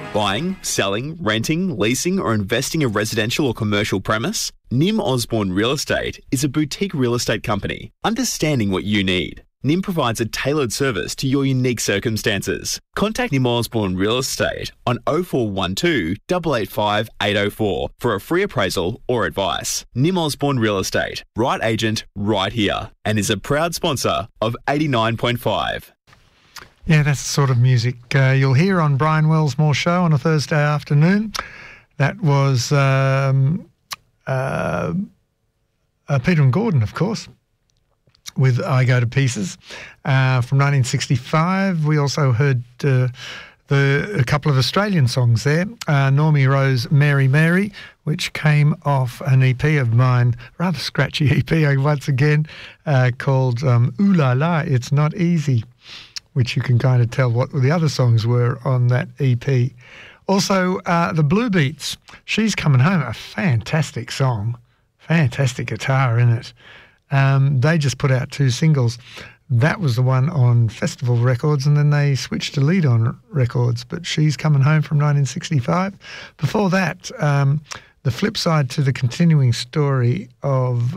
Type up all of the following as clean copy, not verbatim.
Buying, selling, renting, leasing or investing a residential or commercial premise? Nim Osborne Real Estate is a boutique real estate company understanding what you need. Nim provides a tailored service to your unique circumstances. Contact Nim Osborne Real Estate on 0412 885 804 for a free appraisal or advice. Nim Osborne Real Estate, right agent, right here, and is a proud sponsor of 89.5. Yeah, that's the sort of music you'll hear on Brian Wellsmore Show on a Thursday afternoon. That was Peter and Gordon, of course, with I Go to Pieces from 1965. We also heard a couple of Australian songs there. Normie Rose, Mary Mary, which came off an EP of mine, rather scratchy EP once again, called Ooh La La, It's Not Easy, which you can kind of tell what the other songs were on that EP. Also, the Blue Beats, She's Coming Home, a fantastic song, fantastic guitar in it. They just put out 2 singles. That was the one on Festival Records, and then they switched to Lead On Records, but She's Coming Home from 1965. Before that, the flip side to the continuing story of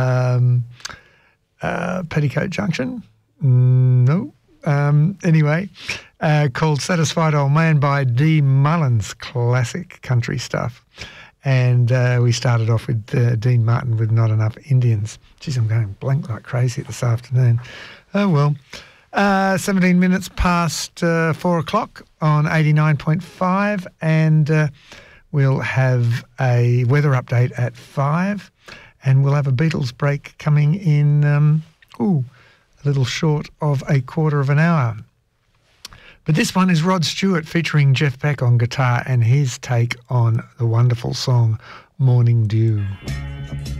Petticoat Junction? No. Anyway, called Satisfied Old Man by Dee Mullins, classic country stuff. And we started off with Dean Martin with Not Enough Indians. Geez, I'm going blank like crazy this afternoon. Oh, well. 17 minutes past 4 o'clock on 89.5, and we'll have a weather update at 5, and we'll have a Beatles break coming in, a little short of a quarter of an hour. But this one is Rod Stewart featuring Jeff Beck on guitar and his take on the wonderful song Morning Dew.